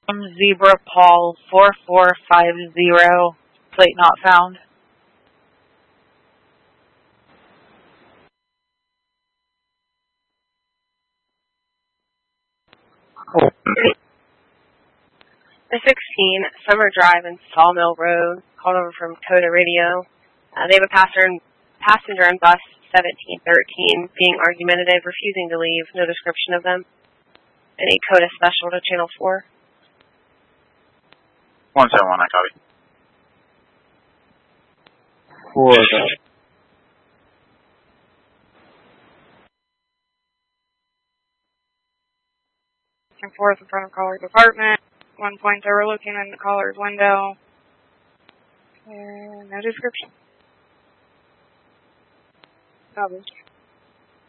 Zebra Paul 4450, plate not found. The 16, Summer Drive and Sawmill Road, called over from Coda Radio. They have a passenger on bus 1713 being argumentative, refusing to leave, no description of them. Any Coda special to Channel 4? 171, I copy. 4. And 4th in front of caller's apartment. 1 pointer looking in the caller's window. And no description. Probably.